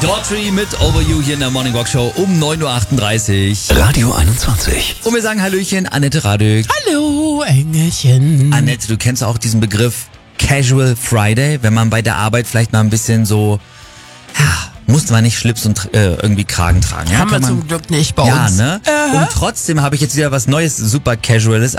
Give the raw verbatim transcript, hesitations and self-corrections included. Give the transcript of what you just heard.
Daughtry mit Over You hier in der Morning Walk Show um neun Uhr achtunddreißig. Radio einundzwanzig. Und wir sagen Hallöchen, Annette Radök. Hallo, Engelchen. Annette, du kennst auch diesen Begriff Casual Friday, wenn man bei der Arbeit vielleicht mal ein bisschen so, ja, muss man nicht Schlips und äh, irgendwie Kragen tragen. Ja, Haben wir man, zum Glück nicht bei ja, uns. ne? Äh. Und trotzdem habe ich jetzt wieder was Neues, super Casuales